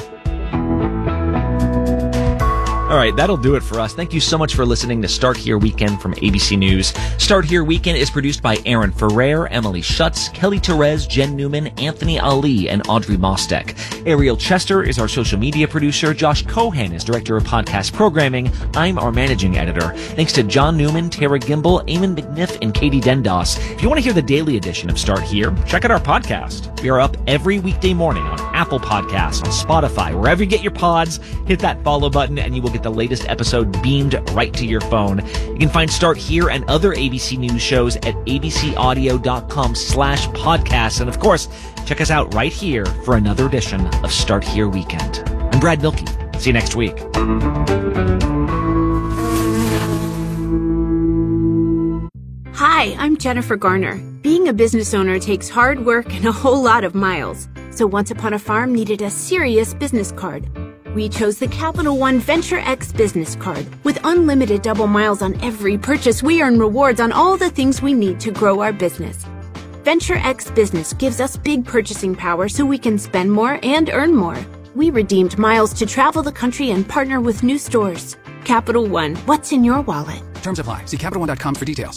All right, that'll do it for us. Thank you so much for listening to Start Here Weekend from ABC News. Start Here Weekend is produced by Aaron Ferrer, Emily Schutz, Kelly Therese, Jen Newman, Anthony Ali, and Audrey Mostek. Ariel Chester is our social media producer. Josh Cohen is director of podcast programming. I'm our managing editor. Thanks to John Newman, Tara Gimbel, Eamon McNiff, and Katie Dendos. If you want to hear the daily edition of Start Here, check out our podcast. We are up every weekday morning on Apple Podcasts, on Spotify, wherever you get your pods. Hit that follow button and you will get the latest episode beamed right to your phone. You can find Start Here and other ABC News shows at abcaudio.com/podcasts. And of course, check us out right here for another edition of Start Here Weekend. I'm Brad Milkey. See you next week. Hi, I'm Jennifer Garner. Being a business owner takes hard work and a whole lot of miles. So Once Upon a Farm needed a serious business card. We chose the Capital One Venture X business card. With unlimited double miles on every purchase, we earn rewards on all the things we need to grow our business. Venture X Business gives us big purchasing power so we can spend more and earn more. We redeemed miles to travel the country and partner with new stores. Capital One, what's in your wallet? Terms apply. See CapitalOne.com for details.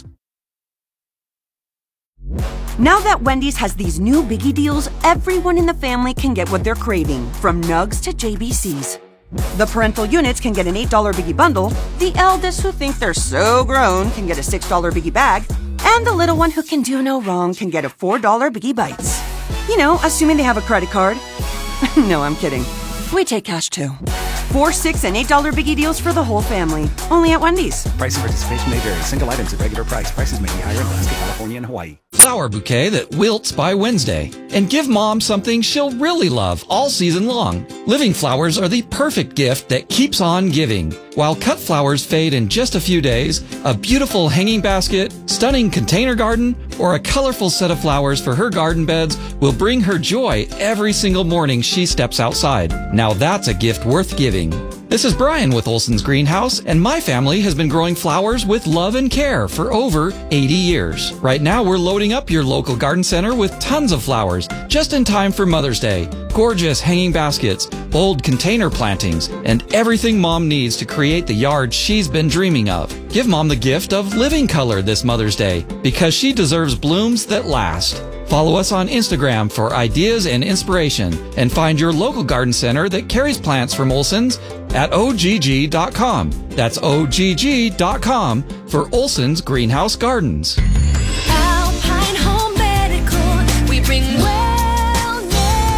Now that Wendy's has these new biggie deals, everyone in the family can get what they're craving, from nugs to JBCs. The parental units can get an $8 biggie bundle, the eldest who think they're so grown can get a $6 biggie bag, and the little one who can do no wrong can get a $4 biggie bites. You know, assuming they have a credit card. No, I'm kidding. We take cash too. 4, 6, and $8 biggie deals for the whole family. Only at Wendy's. Price and participation may vary. Single items at regular price. Prices may be higher in Alaska, California, and Hawaii. Flower bouquet that wilts by Wednesday. And give mom something she'll really love all season long. Living flowers are the perfect gift that keeps on giving. While cut flowers fade in just a few days, a beautiful hanging basket, stunning container garden, or a colorful set of flowers for her garden beds will bring her joy every single morning she steps outside. Now that's a gift worth giving. This is Brian with Olson's Greenhouse, and my family has been growing flowers with love and care for over 80 years. Right now, we're loading up your local garden center with tons of flowers, just in time for Mother's Day. Gorgeous hanging baskets, bold container plantings, and everything Mom needs to create the yard she's been dreaming of. Give Mom the gift of living color this Mother's Day, because she deserves blooms that last. Follow us on Instagram for ideas and inspiration, and find your local garden center that carries plants from Olson's at OGG.com. That's OGG.com for Olson's Greenhouse Gardens. Alpine Home Medical, we bring wellness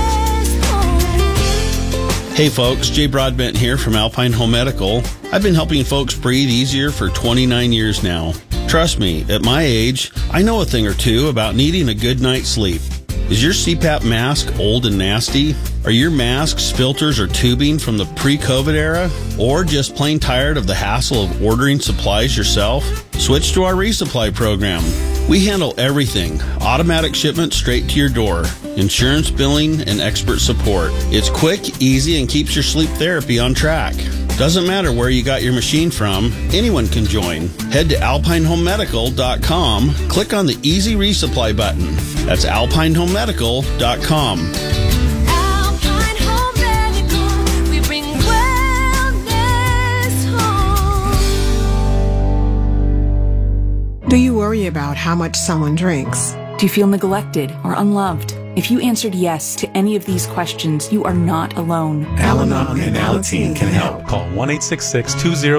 home. Hey folks, Jay Broadbent here from Alpine Home Medical. I've been helping folks breathe easier for 29 years now. Trust me, at my age, I know a thing or two about needing a good night's sleep. Is your CPAP mask old and nasty? Are your masks, filters, or tubing from the pre-COVID era? Or just plain tired of the hassle of ordering supplies yourself? Switch to our resupply program. We handle everything. Automatic shipment straight to your door. Insurance billing and expert support. It's quick, easy, and keeps your sleep therapy on track. Doesn't matter where you got your machine from, anyone can join. Head to alpinehomemedical.com, click on the Easy Resupply button. That's alpinehomemedical.com. Alpine Home Medical, we bring wellness home. Do you worry about how much someone drinks? Do you feel neglected or unloved? If you answered yes to any of these questions, you are not alone. Al-Anon and Alateen can help. Call 1-866-20